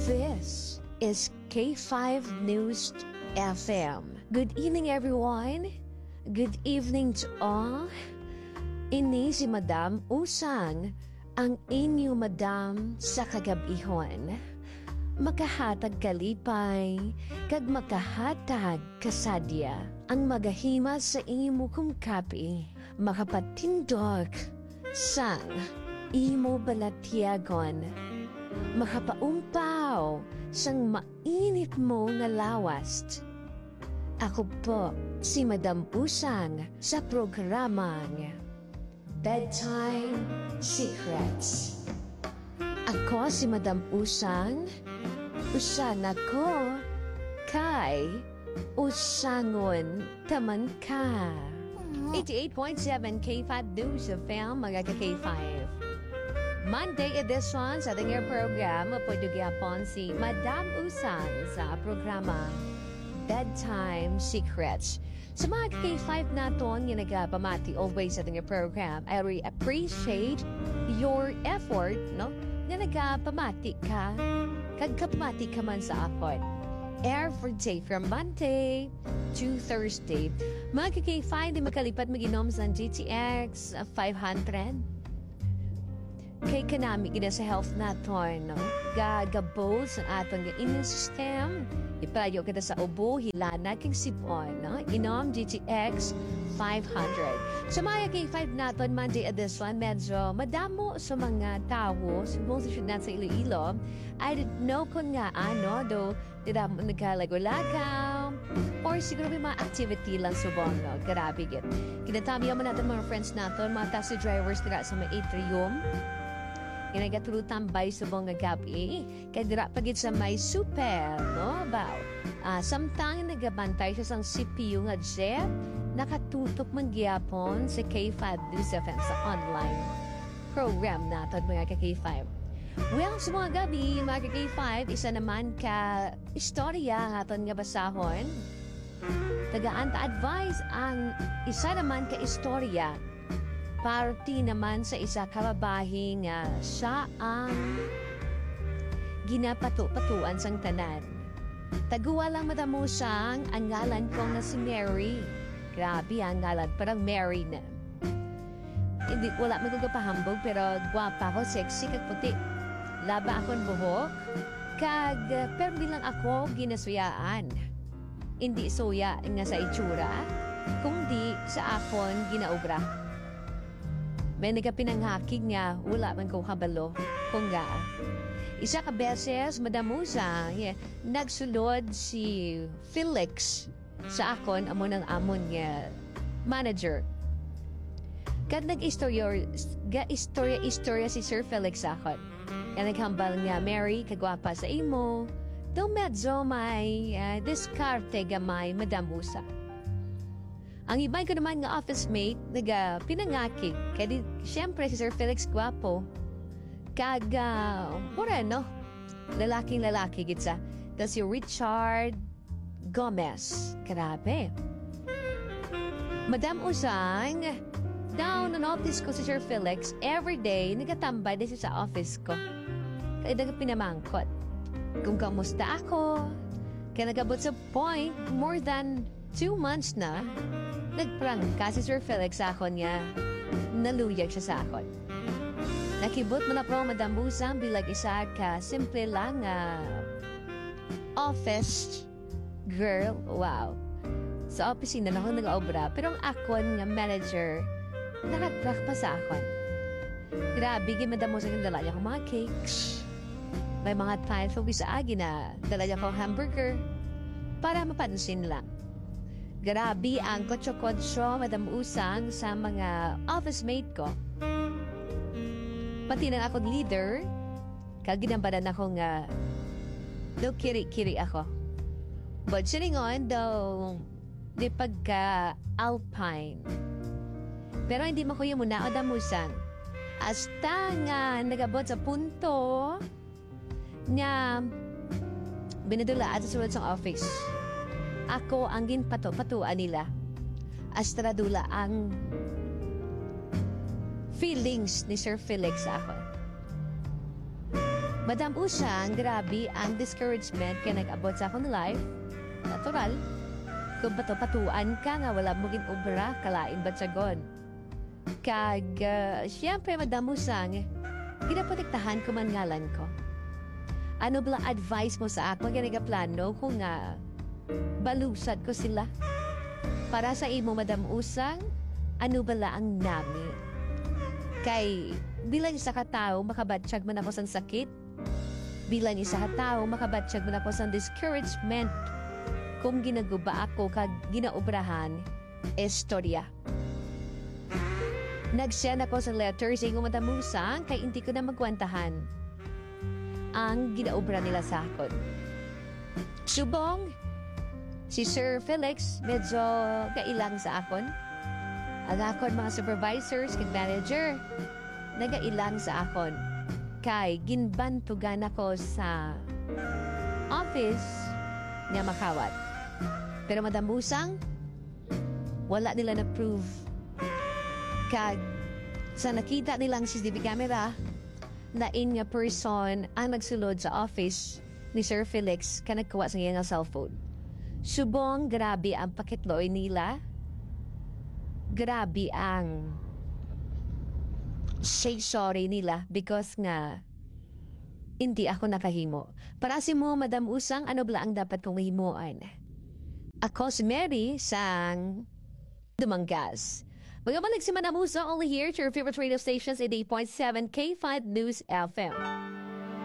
This is K5 News FM. Good evening, everyone. Good evening to all. Ini si Madam Usang, ang inyo Madam sa kagabihon. Makahatag kalipay, kag makahatag kasadya. Ang magahima sa imo kumkapi, makapatindog sang imo balatyagon. Makapaumpaw sang mainit mo nga lawast. Ako po si Madam Usang sa programang Bedtime Secrets. Ako si Madam Usang. Usan ako kay Usangon taman ka. 88.7 K5 News FM, mga ka-K5. Monday edition sa ating program, pwedugapon si Madam Usang sa programa Bedtime Secrets. Sa mga K5 naton, yung nagpamati always sa ating program, I really appreciate your effort, no? Na nagpamati ka, kagkapamati ka man sa akon. Every day from Monday to Thursday. Mga K5, di makalipat mag-inom sa GTX 500. Kay kanami gina sa health naton, no? Gagabo sa aton nga immune system. Ipayo kita sa ubo, hilana, king sipon, no? Inom GTX 500. Sa mga K5 naton, Monday edition, medyo madamo sa mga tao, sa most natin sa Iloilo. I didn't know kung nga ano, do, dida mo nagkalagaw-lagaw, or siguro may mga activity lang subong, no? Grabe git. Kinatamiyan mo natin mga friends naton, mga taxi drivers dira sa may atrium. Inagaturo tambay subong nga gabi. Kaya dira pagit sa may super, no? Bao. Samtang nagabantay siya sang CPU nga jet, nakatutok mangyapon sa K5 News FM sa online program natin, mga ka-K5. Well, sa mga gabi, mga ka-K5, isa naman ka istorya aton nga basahon. Tagaan ta-advise ang isa naman ka istorya. Party naman sa isa kababahing siya ang ginapato-patuan sang tanan. Taguwa lang madamo siyang ang ngalan ko na si Mary. Grabe ang ngalan, parang Mary na. Hindi, wala magagapahambog pero gwapa ko, sexy kag puti. Laba akong buhok, pero bilang ako ginasuyaan. Hindi suya nga sa itsura, kundi sa akon ginaobra. May nagapinanghakig nga, wala man ko kabalo, kung nga. Isa ka beses, Madam Usang, nagsulod si Felix sa akon, amon ang amon nga manager. Kad nag-istorya si Sir Felix sa akon. Yan naghambal nga, Mary, kagwapa sa imo. Daw medyo may diskarte gamay, Madam Usang. Ang ibang ko naman nga office mate, pinangakig. Kaya siyempre si Sir Felix gwapo. Pura no? Lalaking-lalaki gitsa. Tapos si Richard Gomez. Grabe. Madam Usang, down na-notice ko si Sir Felix, everyday, nagkatambay din siya sa office ko. Kaya pinamangkot. Kung kamusta ako. Kaya nagabot sa point, more than 2 months na, nagprangka si Sir Felix sa akon niya. Naluyag siya sa akon. Nakibot mo na pro, Madam Usang, bilang isa ka, simple lang office girl. Wow. Sa opisina na ako nag-obra, pero ang akon nga manager, nakatrak pa sa akon. Grabe, Madam Usang, yung dala niya ko mga cakes. May mga times sa agi na dala niya ko hamburger para mapansin lang. Grabe ang kotso-kotso, Madam Usang, sa mga office mate ko. Pati ng akong leader, kaginambanan ako nga, daw kiri-kiri ako. But siningon daw, di pagka-alpine. Pero hindi mo kuya muna, Madam Usang. Hasta nga nagabot sa punto na binadula at sa sulod sa office. Ako ang ginpato-patuan nila. Astradula ang feelings ni Sir Felix sa ako. Madam Usang, grabe ang discouragement kaya nag-abot sa akong life. Natural. Kung patuan ka nga, wala mo obra, kalain ba sagon? Siyempre, Madam Usang, ginaprotektahan ko man ngalan ko. Ano ba advice mo sa ako kaya nagaplano kung nga balusad ko sila? Para sa imo, Madam Usang, ano bala ang nami? Kay bilang isa ka tao, makabatsyag man ako sa sakit. Bilang isa ka tao, makabatsyag man ako sa discouragement. Kung ginaguba ako kag ginaobrahan, istorya. Nag-send ako sa letter sa ingo matamusang kay hindi ko na magkwantahan ang ginaobra nila sa akin. Subong, si Sir Felix medyo kailang sa akon. Ang akon mga supervisors kag manager, nagailang sa akon. Kay ginbantugan ako sa office nga makawat. Pero Madam Musang, wala nila na-prove. Kag sa nakita nilang CCTV camera, lain nga person ang nagsulod sa office ni Sir Felix ka nagkuha sa iyang cellphone. Subong, grabe ang pakitloy nila. Grabe ang say sorry nila because nga hindi ako nakahimo. Para si mo, Madam Usang, ano ba ang dapat kong himuan? Ako si Mary sang Dumanggas. Magabalik si Madam Usang only here to your favorite radio stations at 8.7 K5 News FM.